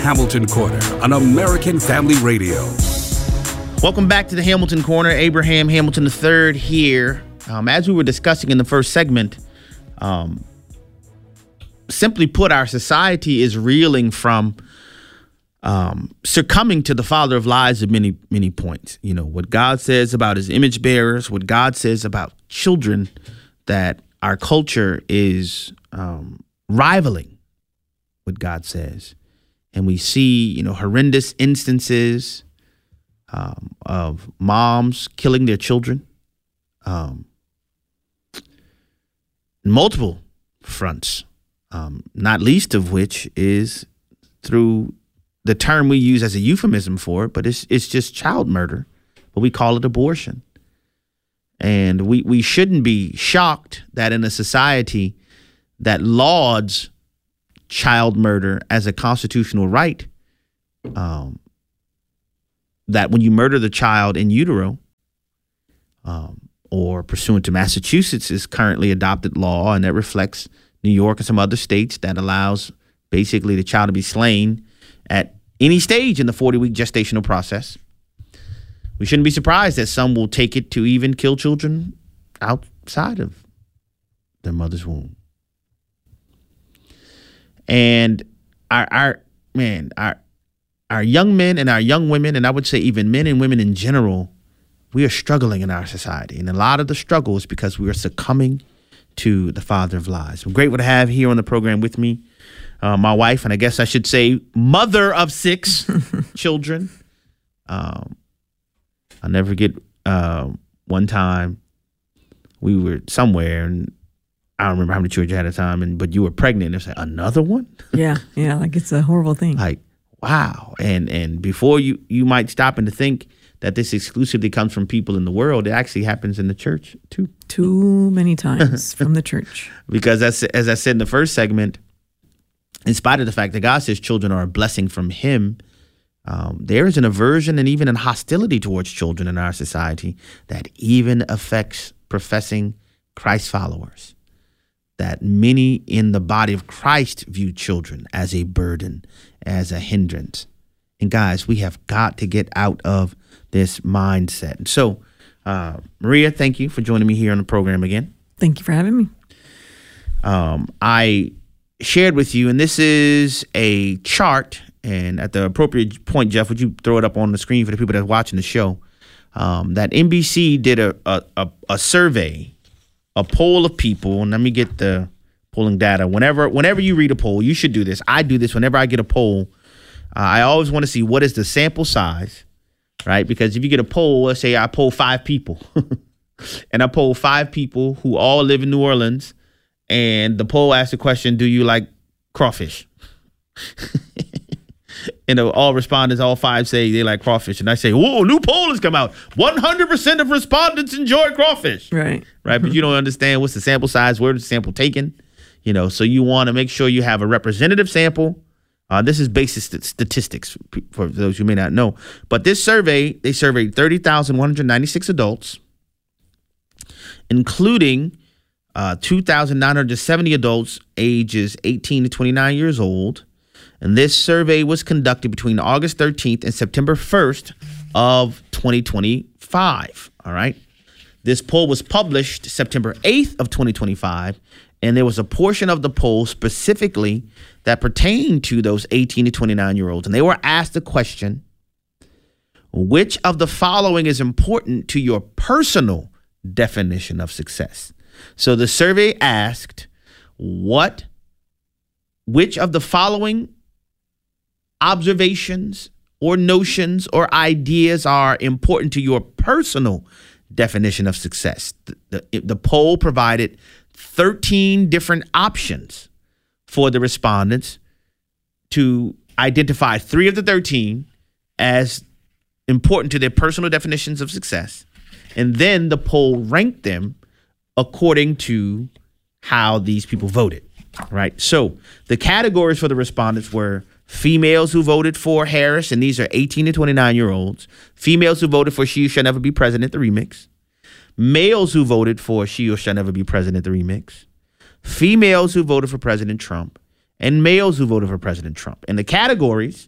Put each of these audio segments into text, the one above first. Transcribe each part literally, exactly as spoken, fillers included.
Hamilton Corner on American Family Radio. Welcome back to the Hamilton Corner. Abraham Hamilton the third here. Um, as we were discussing in the first segment, um, simply put, our society is reeling from um, succumbing to the father of lies at many, many points. You know, what God says about his image bearers, what God says about children, that our culture is um, rivaling what God says. And we see, you know, horrendous instances um, of moms killing their children. Um, multiple fronts, um, not least of which is through the term we use as a euphemism for it, but it's it's just child murder, but we call it abortion. And we, we shouldn't be shocked that in a society that lauds child murder as a constitutional right, um, that when you murder the child in utero, um, or pursuant to Massachusetts' currently adopted law, and that reflects New York and some other states, that allows basically the child to be slain at any stage in the forty-week gestational process. We shouldn't be surprised that some will take it to even kill children outside of their mother's womb. And our, our man, our our young men and our young women, and I would say even men and women in general, we are struggling in our society. And a lot of the struggle is because we are succumbing to the father of lies. I'm grateful to have here on the program with me uh, my wife, and I guess I should say mother of six children. Um, I'll never forget uh, one time we were somewhere, and I don't remember how many children you had at a time, and but you were pregnant. And it's like, another one? Yeah, yeah, like it's a horrible thing. Like, wow. And and before you, you might stop and to think that this exclusively comes from people in the world, it actually happens in the church too. Too many times from the church. Because as, as I said in the first segment, in spite of the fact that God says children are a blessing from him, um, there is an aversion and even an hostility towards children in our society that even affects professing Christ followers. That many in the body of Christ view children as a burden, as a hindrance. And guys, we have got to get out of this mindset. So, uh, Maria, thank you for joining me here on the program again. Thank you for having me. Um, I shared with you, and this is a chart, and at the appropriate point, Jeff, would you throw it up on the screen for the people that are watching the show, um, that N B C did a, a, a, a survey, a poll of people, and let me get the polling data. Whenever, whenever you read a poll, you should do this. I do this whenever I get a poll. Uh, I always want to see what is the sample size, right? Because if you get a poll, let's say I poll five people, and I poll five people who all live in New Orleans, and the poll asks the question, do you like crawfish? And all respondents, all five say they like crawfish. And I say, whoa, new poll has come out. one hundred percent of respondents enjoy crawfish. Right. Right. But you don't understand what's the sample size, where is the sample taken? You know, so you want to make sure you have a representative sample. Uh, this is basic st- statistics for those who may not know. But this survey, they surveyed thirty thousand one hundred ninety-six adults, including uh, two thousand nine hundred seventy adults ages eighteen to twenty-nine years old. And this survey was conducted between August thirteenth and September first of twenty twenty-five. All right. This poll was published September eighth of twenty twenty-five. And there was a portion of the poll specifically that pertained to those eighteen to twenty-nine year olds. And they were asked the question, which of the following is important to your personal definition of success? So the survey asked, what, which of the following observations or notions or ideas are important to your personal definition of success? The, the, the poll provided thirteen different options for the respondents to identify three of the thirteen as important to their personal definitions of success. And then the poll ranked them according to how these people voted, right? So the categories for the respondents were females who voted for Harris, and these are eighteen to twenty-nine year olds. Females who voted for She Shall Never Be President, the remix. Males who voted for She Shall Never Be President, the remix. Females who voted for President Trump. And males who voted for President Trump. And the categories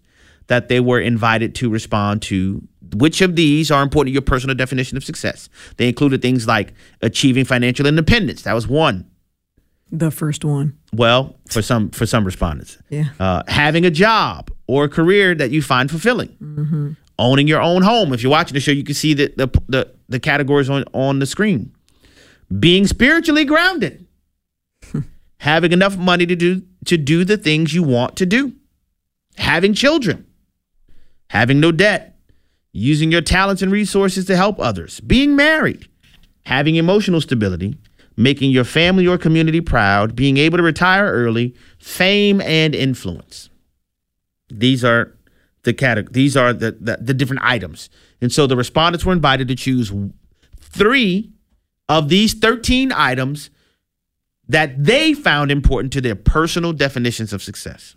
that they were invited to respond to which of these are important to your personal definition of success. They included things like achieving financial independence. That was one. The first one. Well, for some for some respondents. Yeah. Uh, having a job or a career that you find fulfilling. Mm-hmm. Owning your own home. If you're watching the show, you can see the the the, the categories on, on the screen. Being spiritually grounded. Having enough money to do to do the things you want to do. Having children. Having no debt. Using your talents and resources to help others. Being married. Having emotional stability. Making your family or community proud. Being able to retire early. Fame and influence. These are the category. These are the, the the different items. And so the respondents were invited to choose three of these thirteen items that they found important to their personal definitions of success.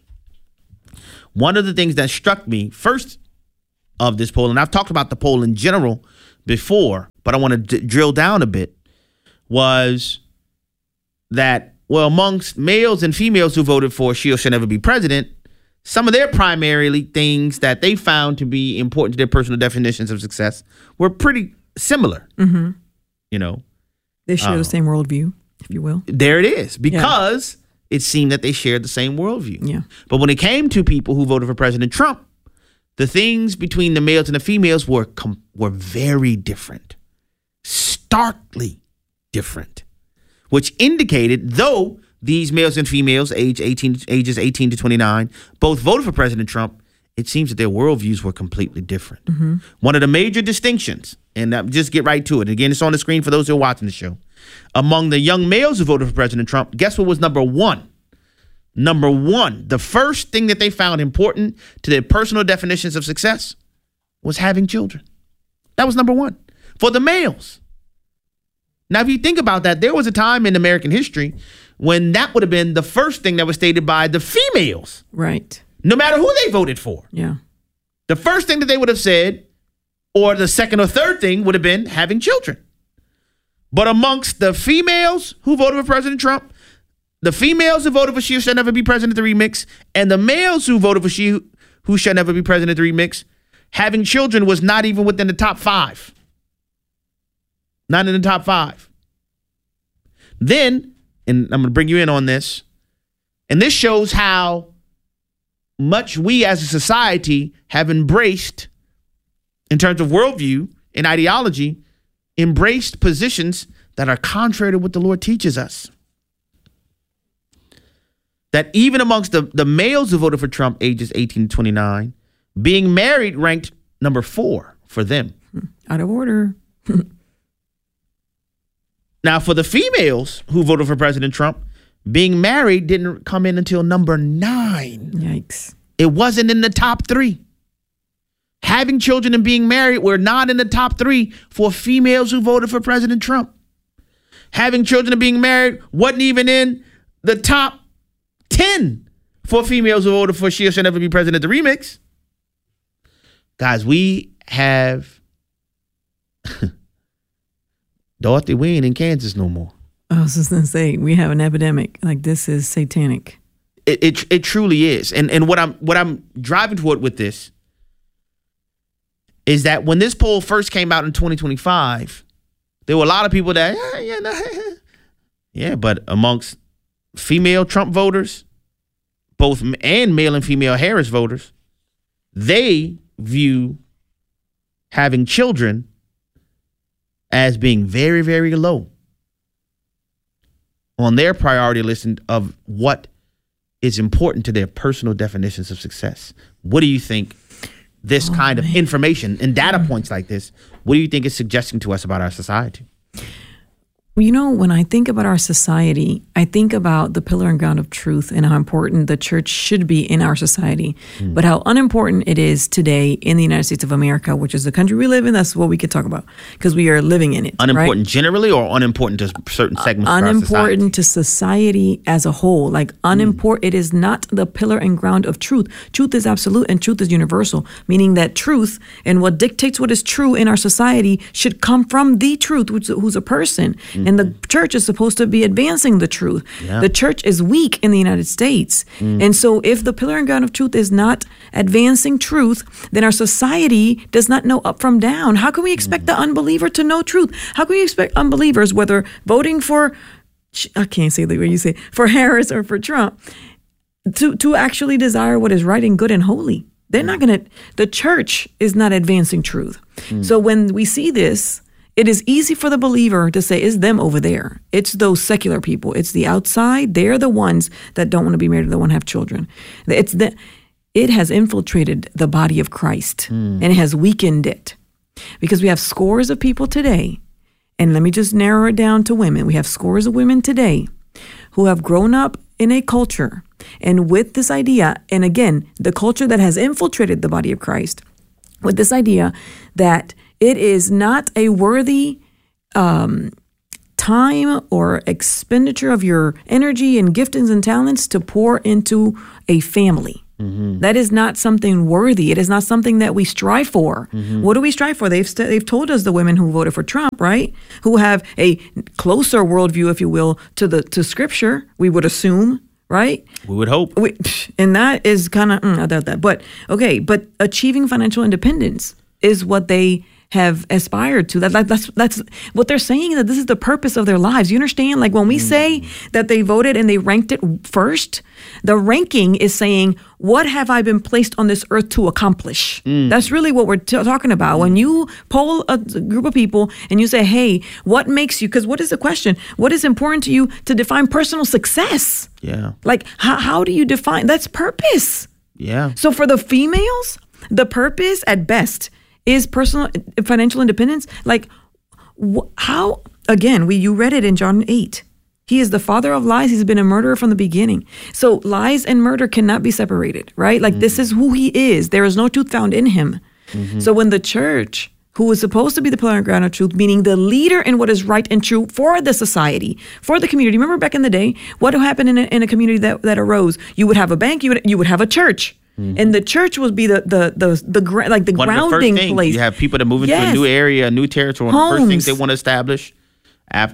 One of the things that struck me first of this poll, and I've talked about the poll in general before, but I want to d- drill down a bit, was that, well, amongst males and females who voted for she or shall never be president, some of their primarily things that they found to be important to their personal definitions of success were pretty similar. Mm-hmm. You know, they share uh, the same worldview, if you will. There it is, because yeah. it seemed that they shared the same worldview. Yeah. But when it came to people who voted for President Trump, the things between the males and the females were com- were very different, starkly different, which indicated, though these males and females, age eighteen, ages eighteen to twenty-nine, both voted for President Trump, it seems that their worldviews were completely different. Mm-hmm. One of the major distinctions, and I'll just get right to it. Again, it's on the screen for those who are watching the show. Among the young males who voted for President Trump, guess what was number one? Number one, the first thing that they found important to their personal definitions of success was having children. That was number one for the males. Now, if you think about that, there was a time in American history when that would have been the first thing that was stated by the females. Right. No matter who they voted for. Yeah. The first thing that they would have said, or the second or third thing, would have been having children. But amongst the females who voted for President Trump, the females who voted for She Who Shall Never Be President, the remix, and the males who voted for She Who, who Shall Never Be President, the remix, having children was not even within the top five. Not in the top five. Then, and I'm going to bring you in on this, and this shows how much we as a society have embraced, in terms of worldview and ideology, embraced positions that are contrary to what the Lord teaches us. That even amongst the, the males who voted for Trump, ages eighteen to twenty-nine, being married ranked number four for them. Out of order. Now, for the females who voted for President Trump, being married didn't come in until number nine. Yikes. It wasn't in the top three. Having children and being married were not in the top three for females who voted for President Trump. Having children and being married wasn't even in the top ten for females who voted for She Shall Never Be President, the remix. Guys, we have Dorothy, we ain't in Kansas no more. I was just gonna say, we have an epidemic. Like, this is satanic. It it, it truly is. And and what I'm what I'm driving toward with this is that when this poll first came out in twenty twenty-five, there were a lot of people that, yeah, yeah, no, yeah, but amongst female Trump voters, both and male and female Harris voters, they view having children as being very, very low on their priority list of what is important to their personal definitions of success. What do you think this oh, kind man. of information and data points like this, what do you think is suggesting to us about our society? You know, when I think about our society, I think about the pillar and ground of truth and how important the church should be in our society, mm. but how unimportant it is today in the United States of America, which is the country we live in. That's what we could talk about because we are living in it. Unimportant right? generally or unimportant to certain segments uh, of our unimportant society? to society as a whole. Like unimportant, mm. it is not the pillar and ground of truth. Truth is absolute and truth is universal, meaning that truth and what dictates what is true in our society should come from the truth, which, who's a person. Mm. And the church is supposed to be advancing the truth. Yeah. The church is weak in the United States. Mm. And so if the pillar and ground of truth is not advancing truth, then our society does not know up from down. How can we expect mm. the unbeliever to know truth? How can we expect unbelievers, whether voting for, I can't say the way you say, for Harris or for Trump, to, to actually desire what is right and good and holy? They're not going to, the church is not advancing truth. Mm. So when we see this, it is easy for the believer to say, it's them over there. It's those secular people. It's the outside. They're the ones that don't want to be married, that don't want to have children. It's the, it has infiltrated the body of Christ mm. and it has weakened it, because we have scores of people today. And let me just narrow it down to women. We have scores of women today who have grown up in a culture and with this idea, and again, the culture that has infiltrated the body of Christ, with this idea that it is not a worthy um, time or expenditure of your energy and giftings and talents to pour into a family. Mm-hmm. That is not something worthy. It is not something that we strive for. Mm-hmm. What do we strive for? They've st- they've told us, the women who voted for Trump, right, who have a closer worldview, if you will, to the to Scripture, we would assume, right? We would hope. We, and that is kind of, mm, I doubt that. But, okay, but achieving financial independence is what they have aspired to. That, that that's that's what they're saying, that this is the purpose of their lives. You understand? Like when we mm. say that they voted and they ranked it first, the ranking is saying, what have I been placed on this earth to accomplish? Mm. That's really what we're t- talking about. Mm. When you poll a group of people and you say, hey, what makes you, because what is the question? What is important to you to define personal success? Yeah. Like, how, how do you define, that's purpose. Yeah. So for the females, the purpose at best is personal financial independence. Like, wh- how, again, we you read it in John eight. He is the father of lies. He's been a murderer from the beginning. So lies and murder cannot be separated, right? Like, mm-hmm. this is who he is. There is no truth found in him. Mm-hmm. So when the church, who was supposed to be the pillar and ground of truth, meaning the leader in what is right and true for the society, for the community. Remember back in the day, what happened in a, in a community that, that arose? You would have a bank, you would you would have a church. Mm-hmm. And the church would be the the the, the, the like the One grounding of the first things, place. You have people that move into yes. a new area, a new territory. One of the first things they want to establish after,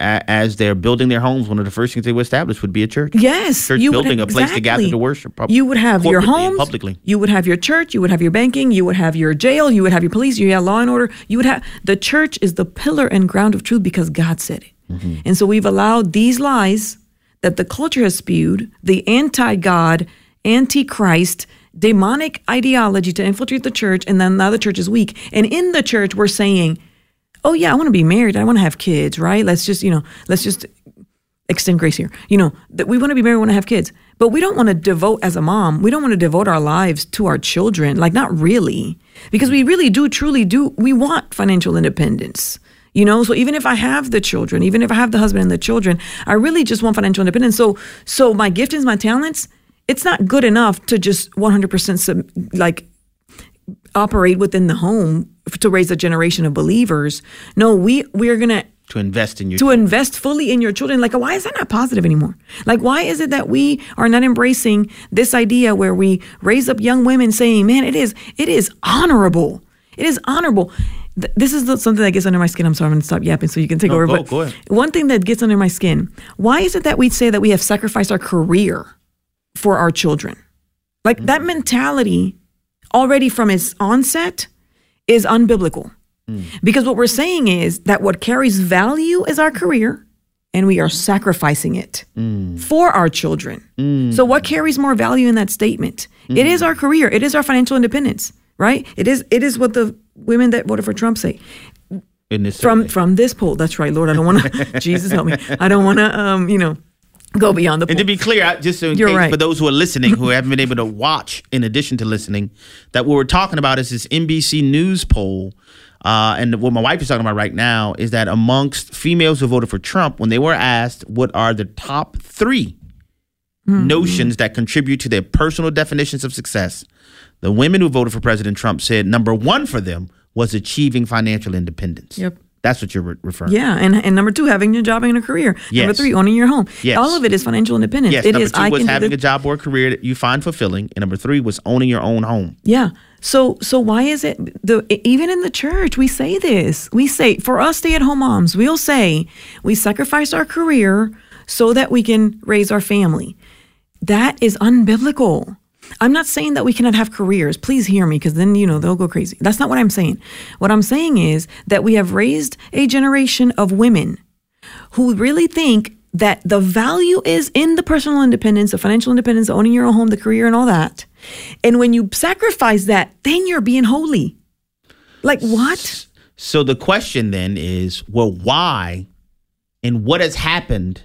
as they're building their homes, one of the first things they would establish would be a church. Yes. Church you building, would, a place exactly. to gather to worship. You would have your homes. Publicly. You would have your church. You would have your banking. You would have your jail. You would have your police. You have law and order. You would have, the church is the pillar and ground of truth because God said it. Mm-hmm. And so we've allowed these lies that the culture has spewed, the anti-God, anti-Christ, demonic ideology to infiltrate the church, and then now the church is weak. And in the church, we're saying, oh yeah, I want to be married. I want to have kids, right? Let's just, you know, let's just extend grace here. You know, that we want to be married, we want to have kids. But we don't want to devote, as a mom, we don't want to devote our lives to our children. Like, not really. Because we really do, truly do, we want financial independence. You know, so even if I have the children, even if I have the husband and the children, I really just want financial independence. So, so my giftings, my talents, it's not good enough to just one hundred percent sub, like operate within the home to raise a generation of believers. No, we we are gonna to invest in your to children. invest fully in your children. Like, why is that not positive anymore? Like, why is it that we are not embracing this idea where we raise up young women saying, "Man, it is it is honorable. It is honorable." Th- This is the, something that gets under my skin. I'm sorry, I'm going to stop yapping so you can take No, over. go- but go ahead. one thing that gets under my skin: why is it that we say that we have sacrificed our career for our children? Like, mm. that mentality already from its onset is unbiblical. Mm. Because what we're saying is that what carries value is our career, and we are sacrificing it mm. for our children. Mm. So what carries more value in that statement? Mm. It is our career. It is our financial independence, right? It is it is what the women that voted for Trump say. In this from survey. from this poll. That's right, Lord. I don't want to, Jesus help me. I don't want to, um, you know, go beyond the poll. And to be clear, I- just so in You're case right. for those who are listening, who haven't been able to watch in addition to listening, that what we're talking about is this N B C News poll. Uh, and what my wife is talking about right now is that amongst females who voted for Trump, when they were asked what are the top three mm-hmm. notions that contribute to their personal definitions of success, the women who voted for President Trump said number one for them was achieving financial independence. Yep. That's what you're re- referring Yeah, and and number two, having a job and a career. Yes. Number three, owning your home. Yes. All of it is financial independence. Yes, it number is, two I was can do having this. a job or a career that you find fulfilling. And number three was owning your own home. Yeah. So so why is it, the even in the church, we say this. We say, for us stay-at-home moms, we'll say, we sacrifice our career so that we can raise our family. That is unbiblical. I'm not saying that we cannot have careers. Please hear me, because then, you know, they'll go crazy. That's not what I'm saying. What I'm saying is that we have raised a generation of women who really think that the value is in the personal independence, the financial independence, owning your own home, the career and all that. And when you sacrifice that, then you're being holy. Like what? So the question then is, well, why and what has happened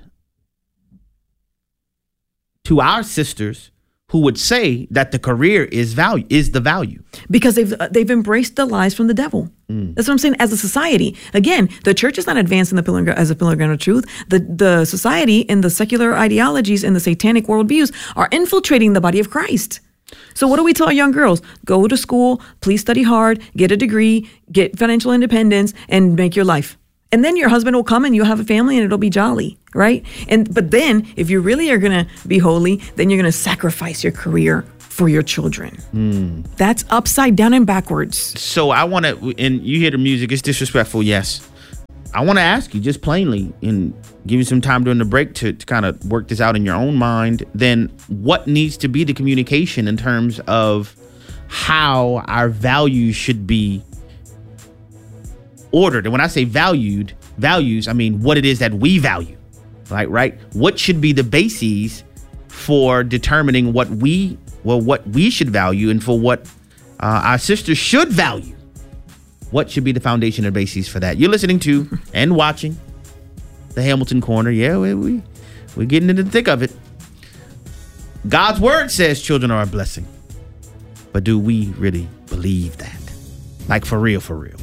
to our sisters who would say that the career is value is the value? Because they've uh, they've embraced the lies from the devil. Mm. That's what I'm saying. As a society, again, the church is not advancing the pillar as a pillar ground of truth. The the society and the secular ideologies and the satanic worldviews are infiltrating the body of Christ. So what do we tell young girls? Go to school, please study hard, get a degree, get financial independence, and make your life. And then your husband will come and you'll have a family and it'll be jolly, right? And but then if you really are going to be holy, then you're going to sacrifice your career for your children. Mm. That's upside down and backwards. So I want to, and you hear the music, it's disrespectful, yes. I want to ask you just plainly, and give you some time during the break to, to kind of work this out in your own mind, then what needs to be the communication in terms of how our values should be ordered? And when I say valued, values, I mean what it is that we value, right? Right? What should be the bases for determining what we, well, what we should value, and for what uh, our sisters should value? What should be the foundation and bases for that? You're listening to and watching the Hamilton Corner. Yeah, we, we we're getting into the thick of it. God's word says children are a blessing, but do we really believe that? Like for real, for real?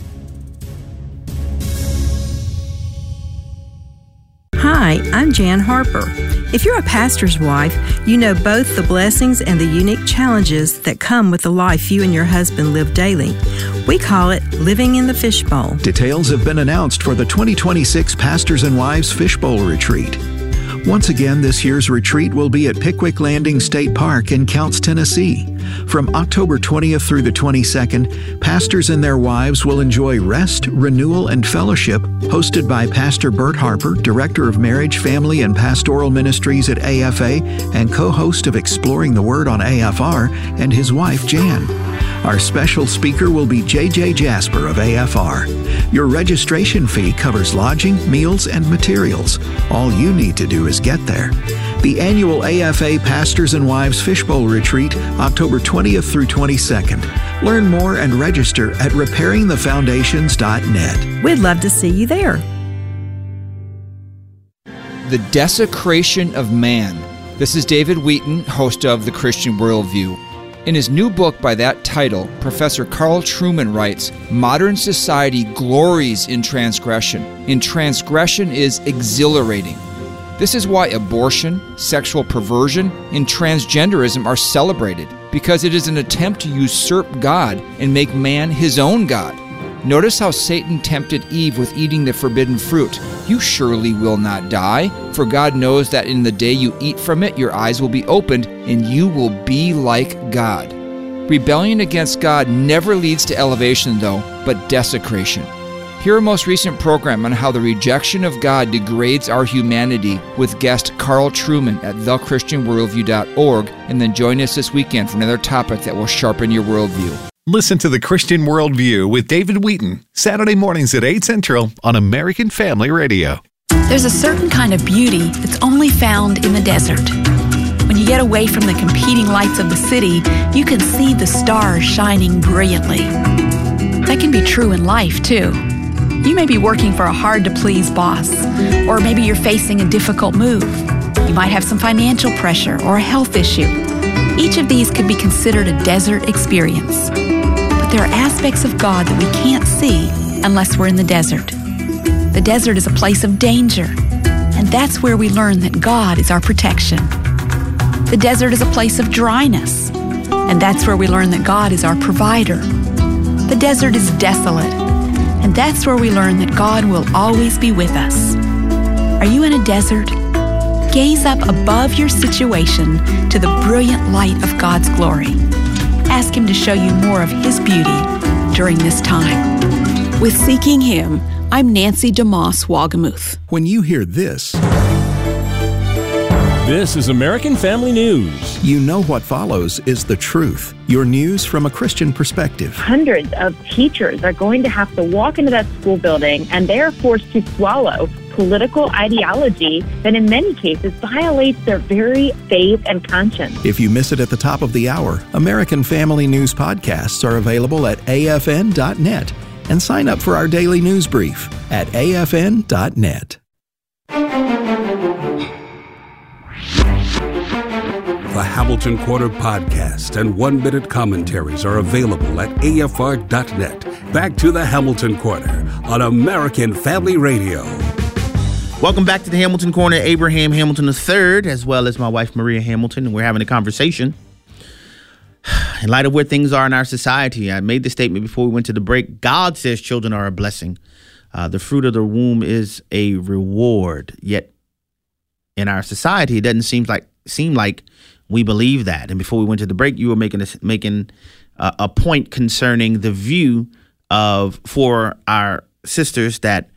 Hi, I'm Jan Harper. If you're a pastor's wife, you know both the blessings and the unique challenges that come with the life you and your husband live daily. We call it living in the fishbowl. Details have been announced for the twenty twenty-six Pastors and Wives Fishbowl Retreat. Once again, this year's retreat will be at Pickwick Landing State Park in Counce, Tennessee. From October twentieth through the twenty-second, pastors and their wives will enjoy rest, renewal, and fellowship hosted by Pastor Bert Harper, Director of Marriage, Family, and Pastoral Ministries at A F A and co-host of Exploring the Word on A F R, and his wife, Jan. Our special speaker will be J J Jasper of A F R. Your registration fee covers lodging, meals, and materials. All you need to do is get there. The annual A F A Pastors and Wives Fishbowl Retreat, October twentieth through twenty-second. Learn more and register at repairing the foundations dot net. We'd love to see you there. The Desecration of Man. This is David Wheaton, host of The Christian Worldview. In his new book by that title, Professor Carl Trueman writes, modern society glories in transgression, and transgression is exhilarating. This is why abortion, sexual perversion, and transgenderism are celebrated, because it is an attempt to usurp God and make man his own God. Notice how Satan tempted Eve with eating the forbidden fruit. You surely will not die, for God knows that in the day you eat from it, your eyes will be opened, and you will be like God. Rebellion against God never leads to elevation, though, but desecration. Hear our most recent program on how the rejection of God degrades our humanity with guest Carl Trueman at the christian worldview dot org, and then join us this weekend for another topic that will sharpen your worldview. Listen to The Christian Worldview with David Wheaton, Saturday mornings at eight Central on American Family Radio. There's a certain kind of beauty that's only found in the desert. When you get away from the competing lights of the city, you can see the stars shining brilliantly. That can be true in life, too. You may be working for a hard-to-please boss, or maybe you're facing a difficult move. You might have some financial pressure or a health issue. Each of these could be considered a desert experience. But there are aspects of God that we can't see unless we're in the desert. The desert is a place of danger, and that's where we learn that God is our protection. The desert is a place of dryness, and that's where we learn that God is our provider. The desert is desolate, and that's where we learn that God will always be with us. Are you in a desert? Gaze up above your situation to the brilliant light of God's glory. Ask Him to show you more of His beauty during this time. With Seeking Him, I'm Nancy DeMoss Wagamuth. When you hear this, this is American Family News. You know what follows is the truth. Your news from a Christian perspective. Hundreds of teachers are going to have to walk into that school building, and they are forced to swallow political ideology that in many cases violates their very faith and conscience. If you miss it at the top of the hour, American Family News podcasts are available at A F N dot net. And sign up for our daily news brief at A F N dot net. The Hamilton Corner podcast and one-minute commentaries are available at A F R dot net. Back to the Hamilton Corner on American Family Radio. Welcome back to the Hamilton Corner. Abraham Hamilton the third, as well as my wife Maria Hamilton, and we're having a conversation. In light of where things are in our society, I made the statement before we went to the break. God says children are a blessing. Uh, the fruit of the womb is a reward. Yet in our society, it doesn't seem like seem like we believe that. And before we went to the break, you were making a, making a, a point concerning the view of for our sisters that